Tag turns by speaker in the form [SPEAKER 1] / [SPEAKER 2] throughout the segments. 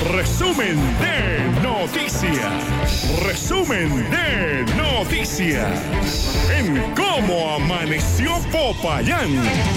[SPEAKER 1] Resumen de noticias. Resumen de noticias. En Cómo Amaneció Popayán.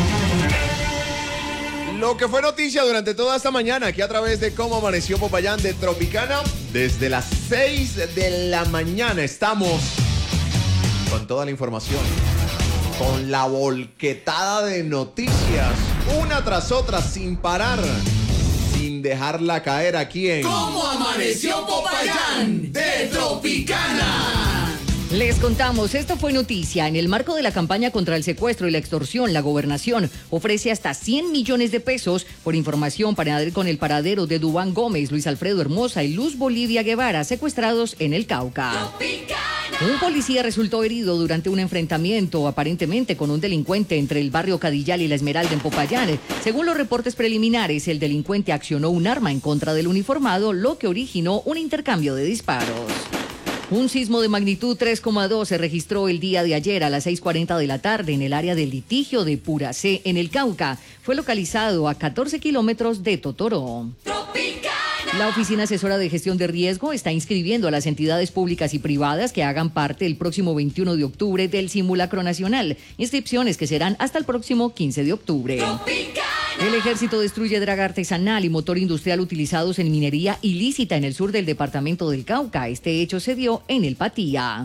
[SPEAKER 2] Lo que fue noticia durante toda esta mañana, aquí a través de Cómo Amaneció Popayán de Tropicana, desde las 6 de la mañana estamos con toda la información, con la volquetada de noticias, una tras otra, sin parar, sin dejarla caer aquí en
[SPEAKER 3] ¿Cómo amaneció Popayán de Tropicana?
[SPEAKER 4] Les contamos, esto fue noticia. En el marco de la campaña contra el secuestro y la extorsión, la gobernación ofrece hasta 100 millones de pesos por información para dar con el paradero de Duván Gómez, Luis Alfredo Hermosa y Luz Bolivia Guevara, secuestrados en el Cauca. Un policía resultó herido durante un enfrentamiento aparentemente con un delincuente entre el barrio Cadillal y La Esmeralda en Popayán. Según los reportes preliminares, el delincuente accionó un arma en contra del uniformado, lo que originó un intercambio de disparos. Un sismo de magnitud 3,2 se registró el día de ayer a las 6:40 de la tarde en el área del litigio de Puracé, en el Cauca. Fue localizado a 14 kilómetros de Totoró. La Oficina Asesora de Gestión de Riesgo está inscribiendo a las entidades públicas y privadas que hagan parte el próximo 21 de octubre del Simulacro Nacional. Inscripciones que serán hasta el próximo 15 de octubre. El Ejército destruye draga artesanal y motor industrial utilizados en minería ilícita en el sur del departamento del Cauca. Este hecho se dio en el Patía.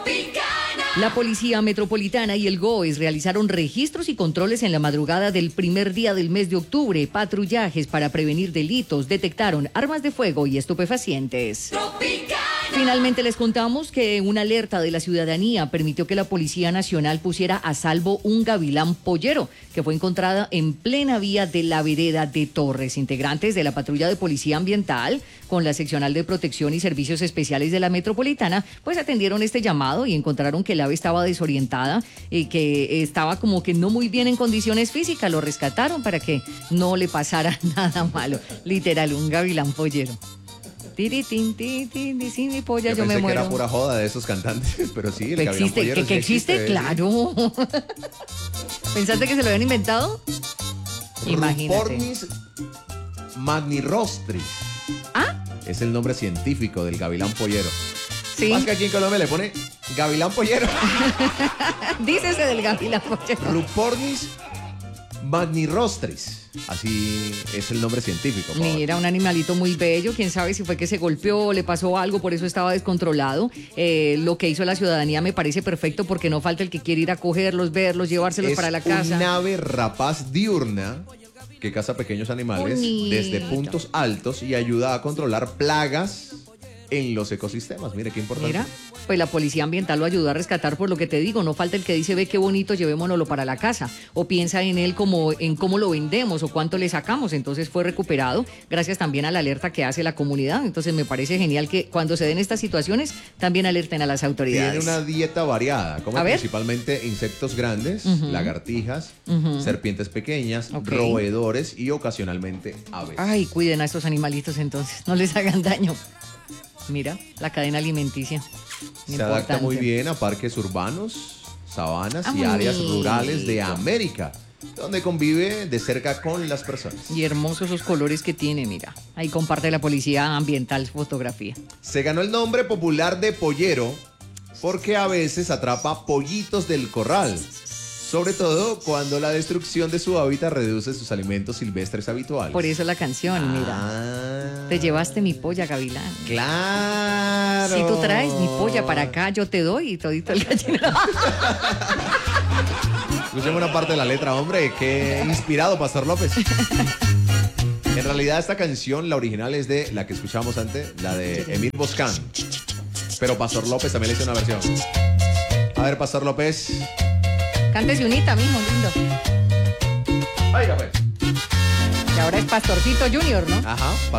[SPEAKER 4] La Policía Metropolitana y el GOES realizaron registros y controles en la madrugada del primer día del mes de octubre. Patrullajes para prevenir delitos, detectaron armas de fuego y estupefacientes. Finalmente les contamos que una alerta de la ciudadanía permitió que la Policía Nacional pusiera a salvo un gavilán pollero que fue encontrada en plena vía de la vereda de Torres. Integrantes de la patrulla de Policía Ambiental con la Seccional de Protección y Servicios Especiales de la Metropolitana pues atendieron este llamado y encontraron que el ave estaba desorientada y que estaba como que no muy bien en condiciones físicas. Lo rescataron para que no le pasara nada malo. Literal, un gavilán pollero. Sí, mi polla, yo me muero.
[SPEAKER 2] Que era pura joda de esos cantantes, pero sí, el gavilán pollero
[SPEAKER 4] que existe, claro. ¿Pensaste que se lo habían inventado? Imagínate.
[SPEAKER 2] Rupornis magnirostris.
[SPEAKER 4] ¿Ah?
[SPEAKER 2] Es el nombre científico del gavilán pollero.
[SPEAKER 4] Sí.
[SPEAKER 2] Más que aquí en Colombia le pone gavilán pollero.
[SPEAKER 4] Dícese del gavilán pollero.
[SPEAKER 2] Rupornis magnirostris. Así es el nombre científico.
[SPEAKER 4] Mira, un animalito muy bello. Quién sabe si fue que se golpeó, le pasó algo, por eso estaba descontrolado. Lo que hizo la ciudadanía me parece perfecto porque no falta el que quiere ir a cogerlos, verlos, llevárselos para la casa.
[SPEAKER 2] Es un ave rapaz diurna que caza pequeños animales
[SPEAKER 4] bonito
[SPEAKER 2] desde puntos altos y ayuda a controlar plagas en los ecosistemas. Mire qué importante.
[SPEAKER 4] Mira, pues la Policía Ambiental lo ayudó a rescatar, por lo que te digo, no falta el que dice, ve qué bonito, llevémonoslo para la casa, o piensa en él como en cómo lo vendemos o cuánto le sacamos. Entonces fue recuperado gracias también a la alerta que hace la comunidad. Entonces me parece genial que cuando se den estas situaciones también alerten a las autoridades.
[SPEAKER 2] Tiene una dieta variada, come principalmente insectos grandes, lagartijas, serpientes pequeñas, roedores y ocasionalmente aves.
[SPEAKER 4] Ay, cuiden a estos animalitos entonces, no les hagan daño. Mira, la cadena alimenticia.
[SPEAKER 2] Se adapta muy bien a parques urbanos, sabanas y áreas rurales de América, donde convive de cerca con las personas.
[SPEAKER 4] Y hermosos esos colores que tiene, mira. Ahí comparte la Policía Ambiental fotografía.
[SPEAKER 2] Se ganó el nombre popular de pollero porque a veces atrapa pollitos del corral, sobre todo cuando la destrucción de su hábitat reduce sus alimentos silvestres habituales.
[SPEAKER 4] Por eso la canción, mira. Te llevaste mi polla, gavilán.
[SPEAKER 2] ¡Claro!
[SPEAKER 4] Si tú traes mi polla para acá, yo te doy y todito el gallinero.
[SPEAKER 2] Escuchemos una parte de la letra, hombre. Qué inspirado, Pastor López. En realidad esta canción, la original es de la que escuchamos antes, la de Emil Boscan. Pero Pastor López también le hizo una versión. A ver, Pastor López.
[SPEAKER 4] Cántese unita, mijo, lindo.
[SPEAKER 2] Oiga, pues.
[SPEAKER 4] Y ahora es Pastorcito Junior, ¿no?
[SPEAKER 2] Ajá,